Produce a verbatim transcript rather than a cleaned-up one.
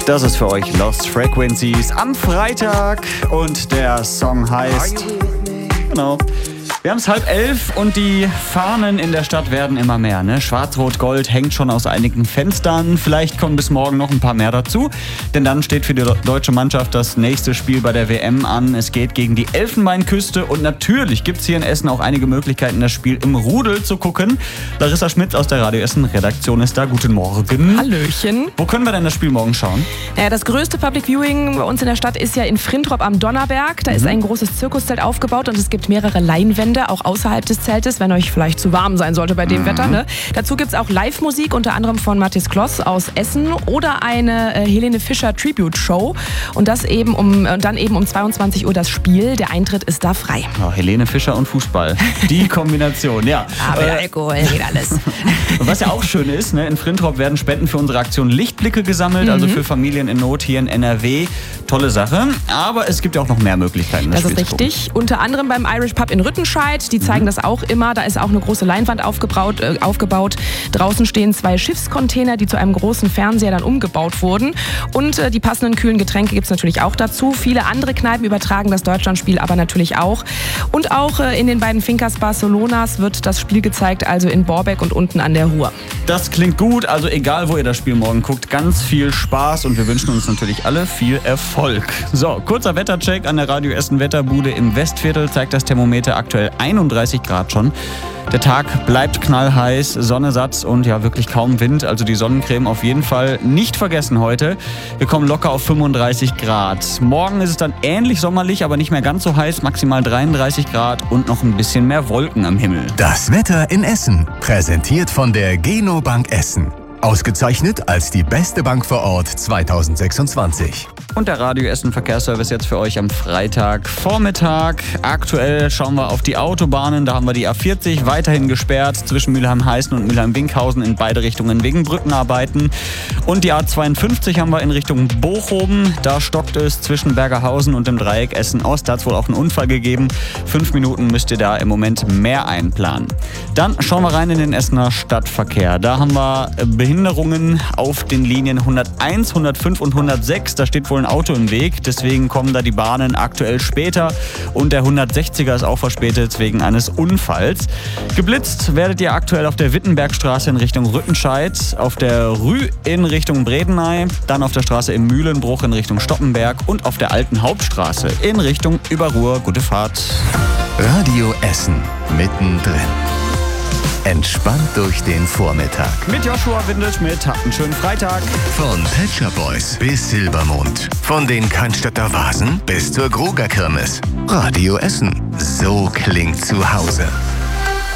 Das ist für euch Lost Frequencies am Freitag und der Song heißt... Genau. Wir haben es halb elf und die Fahnen in der Stadt werden immer mehr. Ne? Schwarz-Rot-Gold hängt schon aus einigen Fenstern. Vielleicht kommen bis morgen noch ein paar mehr dazu. Denn dann steht für die deutsche Mannschaft das nächste Spiel bei der W M an. Es geht gegen die Elfenbeinküste. Und natürlich gibt es hier in Essen auch einige Möglichkeiten, das Spiel im Rudel zu gucken. Larissa Schmidt aus der Radio Essen-Redaktion ist da. Guten Morgen. Hallöchen. Wo können wir denn das Spiel morgen schauen? Naja, das größte Public Viewing bei uns in der Stadt ist ja in Frintrop am Donnerberg. Da mhm. ist ein großes Zirkuszelt aufgebaut und es gibt mehrere Leinwände, auch außerhalb des Zeltes, wenn euch vielleicht zu warm sein sollte bei dem mhm. Wetter. Ne? Dazu gibt es auch Live-Musik, unter anderem von Mathis Kloss aus Essen oder eine äh, Helene Fischer Tribute-Show. Und das eben um, und dann eben um zweiundzwanzig Uhr das Spiel. Der Eintritt ist da frei. Oh, Helene Fischer und Fußball. Die Kombination, ja. Aber äh, Alkohol geht alles. Was ja auch schön ist, ne? In Frintrop werden Spenden für unsere Aktion Lichtblicke gesammelt, mhm. also für Familien in Not hier in N R W. Tolle Sache. Aber es gibt ja auch noch mehr Möglichkeiten. Das, das ist richtig. Unter anderem beim Irish Pub in Rüttenscheid. Die zeigen mhm. das auch immer. Da ist auch eine große Leinwand aufgebaut, äh, aufgebaut. Draußen stehen zwei Schiffscontainer, die zu einem großen Fernseher dann umgebaut wurden. Und äh, die passenden kühlen Getränke gibt es natürlich auch dazu. Viele andere Kneipen übertragen das Deutschlandspiel aber natürlich auch. Und auch äh, in den beiden Fincas Barcelonas wird das Spiel gezeigt, also in Borbeck und unten an der Ruhr. Das klingt gut. Also egal, wo ihr das Spiel morgen guckt, ganz viel Spaß und wir wünschen uns natürlich alle viel Erfolg. So, kurzer Wettercheck an der Radio Essen Wetterbude im Westviertel zeigt das Thermometer aktuell einunddreißig Grad schon. Der Tag bleibt knallheiß, Sonne satt und ja wirklich kaum Wind. Also die Sonnencreme auf jeden Fall nicht vergessen heute. Wir kommen locker auf fünfunddreißig Grad. Morgen ist es dann ähnlich sommerlich, aber nicht mehr ganz so heiß. Maximal dreiunddreißig Grad und noch ein bisschen mehr Wolken am Himmel. Das Wetter in Essen, präsentiert von der Geno Bank Essen. Ausgezeichnet als die beste Bank vor Ort zweitausendsechsundzwanzig. Und der Radio Essen Verkehrsservice jetzt für euch am Freitagvormittag. Aktuell schauen wir auf die Autobahnen. Da haben wir die A vierzig weiterhin gesperrt zwischen Mülheim-Heißen und Mülheim-Winkhausen in beide Richtungen wegen Brückenarbeiten. Und die A zweiundfünfzig haben wir in Richtung Bochum. Da stockt es zwischen Bergerhausen und dem Dreieck Essen-Ost. Da hat es wohl auch einen Unfall gegeben. Fünf Minuten müsst ihr da im Moment mehr einplanen. Dann schauen wir rein in den Essener Stadtverkehr. Da haben wir Behinderungen auf den Linien hunderteins, hundertfünf und hundertsechs. Da steht wohl ein Auto im Weg, deswegen kommen da die Bahnen aktuell später und der hundertsechziger ist auch verspätet wegen eines Unfalls. Geblitzt werdet ihr aktuell auf der Wittenbergstraße in Richtung Rüttenscheid, auf der Rü in Richtung Bredeney, dann auf der Straße im Mühlenbruch in Richtung Stoppenberg und auf der alten Hauptstraße in Richtung Überruhr. Gute Fahrt. Radio Essen, mittendrin. Entspannt durch den Vormittag. Mit Joshua Windelschmidt, habt einen schönen Freitag. Von Pet Shop Boys bis Silbermond. Von den Cannstatter Vasen bis zur Gruger Kirmes. Radio Essen. So klingt zu Hause.